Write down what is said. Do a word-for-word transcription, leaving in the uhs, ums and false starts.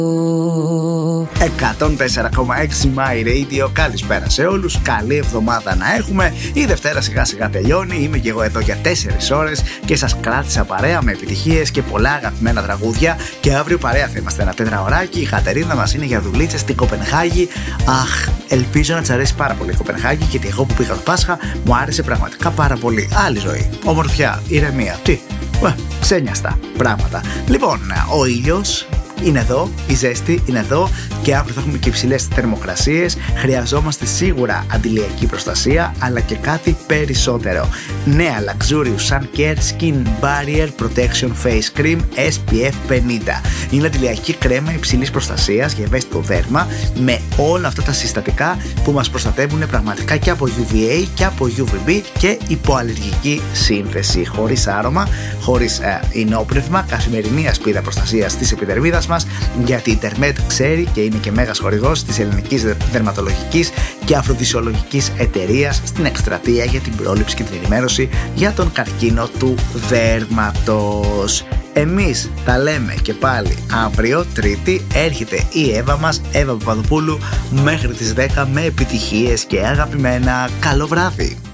εκατόν τέσσερα κόμμα έξι My Radio. Καλησπέρα σε όλους. Καλή εβδομάδα να έχουμε. Η Δευτέρα σιγά σιγά τελειώνει. Είμαι και εγώ εδώ για τέσσερις ώρες και σας κράτησα παρέα με επιτυχίες και πολλά αγαπημένα τραγούδια. Και αύριο παρέα θα είμαστε ένα τετραωράκι. Η Κατερίνα μας είναι για δουλίτσες στην Κοπενχάγη. Αχ, ελπίζω να της αρέσει πάρα πολύ η Κοπενχάγη, γιατί εγώ που πήγα το Πάσχα μου άρεσε πραγματικά πάρα πολύ. Άλλη ζωή, ομορφιά, ηρεμία. Τι, ε, ξένιαστα πράγματα. Λοιπόν, ο ήλιος είναι εδώ, η ζέστη είναι εδώ και αύριο θα έχουμε και υψηλές θερμοκρασίες. Χρειαζόμαστε σίγουρα αντιλιακή προστασία, αλλά και κάτι περισσότερο. Νέα Luxurious Sun Care Skin Barrier Protection Face Cream ες πι εφ πενήντα. Είναι αντιλιακή κρέμα υψηλής προστασίας για ευαίσθητο δέρμα, με όλα αυτά τα συστατικά που μας προστατεύουν πραγματικά και από γιου βι έι και από γιου βι μπι και υποαλλεργική σύνθεση. Χωρίς άρωμα, χωρίς ε, ινόπνευμα, καθημερινή ασπίδα προστασίας της επιδερμίδας μας, γιατί η Dermet ξέρει και είναι και μέγας χορηγός της ελληνικής δερματολογικής και αφροδισιολογικής εταιρείας στην εκστρατεία για την πρόληψη και την ενημέρωση για τον καρκίνο του δέρματος. Εμείς τα λέμε και πάλι αύριο Τρίτη. Έρχεται η Εύα μας, Εύα Παπαδοπούλου, μέχρι τις δέκα με επιτυχίες και αγαπημένα. Καλό βράδυ.